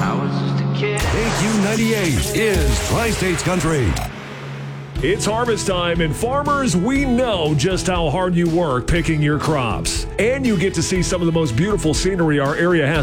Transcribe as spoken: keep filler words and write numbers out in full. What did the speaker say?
I was just a kid. A Q ninety-eight is Tri-States Country. It's harvest time, and farmers, we know just how hard you work picking your crops. And you get to see some of the most beautiful scenery our area has